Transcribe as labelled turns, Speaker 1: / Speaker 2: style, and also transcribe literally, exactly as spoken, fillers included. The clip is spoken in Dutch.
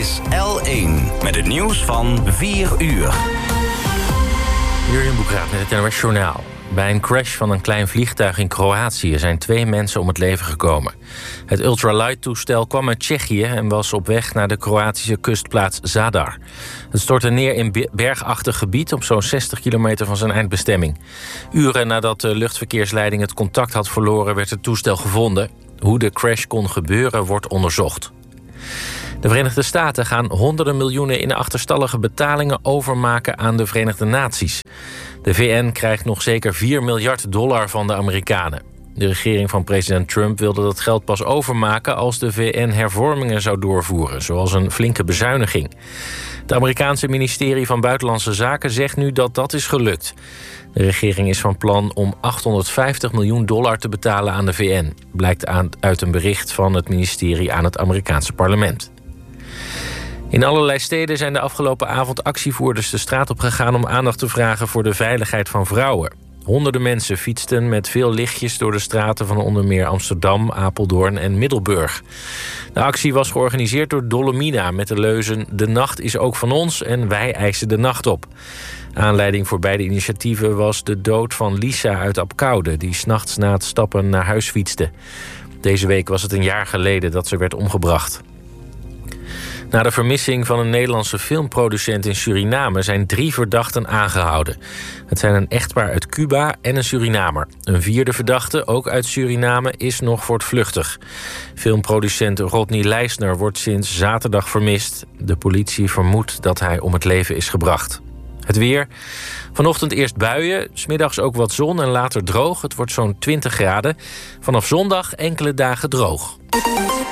Speaker 1: is L één met het nieuws van vier uur.
Speaker 2: Jurjen Boekraat met het N O S Journaal. Bij een crash van een klein vliegtuig in Kroatië zijn twee mensen om het leven gekomen. Het ultralight-toestel kwam uit Tsjechië en was op weg naar de Kroatische kustplaats Zadar. Het stortte neer in bergachtig gebied op zo'n zestig kilometer van zijn eindbestemming. Uren nadat de luchtverkeersleiding het contact had verloren, werd het toestel gevonden. Hoe de crash kon gebeuren, wordt onderzocht. De Verenigde Staten gaan honderden miljoenen in achterstallige betalingen overmaken aan de Verenigde Naties. De V N krijgt nog zeker vier miljard dollar van de Amerikanen. De regering van president Trump wilde dat geld pas overmaken als de V N hervormingen zou doorvoeren, zoals een flinke bezuiniging. Het Amerikaanse ministerie van Buitenlandse Zaken zegt nu dat dat is gelukt. De regering is van plan om achthonderdvijftig miljoen dollar te betalen aan de V N. Blijkt uit een bericht van het ministerie aan het Amerikaanse parlement. In allerlei steden zijn de afgelopen avond actievoerders de straat op gegaan om aandacht te vragen voor de veiligheid van vrouwen. Honderden mensen fietsten met veel lichtjes door de straten van onder meer Amsterdam, Apeldoorn en Middelburg. De actie was georganiseerd door Dolomina met de leuzen "De nacht is ook van ons" en "Wij eisen de nacht op". Aanleiding voor beide initiatieven was de dood van Lisa uit Apkoude, die 's nachts na het stappen naar huis fietste. Deze week was het een jaar geleden dat ze werd omgebracht. Na de vermissing van een Nederlandse filmproducent in Suriname zijn drie verdachten aangehouden. Het zijn een echtpaar uit Cuba en een Surinamer. Een vierde verdachte, ook uit Suriname, is nog voortvluchtig. Filmproducent Rodney Leisner wordt sinds zaterdag vermist. De politie vermoedt dat hij om het leven is gebracht. Het weer. Vanochtend eerst buien, 's middags ook wat zon en later droog. Het wordt zo'n twintig graden. Vanaf zondag enkele dagen droog.